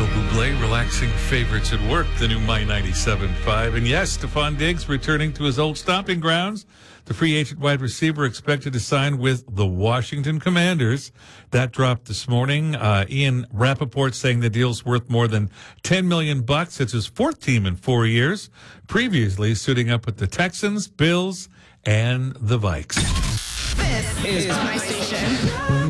Michael Bublé, relaxing favorites at work, the new My 97.5. And yes, Stephon Diggs returning to his old stomping grounds. The free agent wide receiver expected to sign with the Washington Commanders. That dropped this morning. Ian Rappaport saying the deal's worth more than $10 million. It's his fourth team in 4 years. Previously suiting up with the Texans, Bills, and the Vikes. This is my station.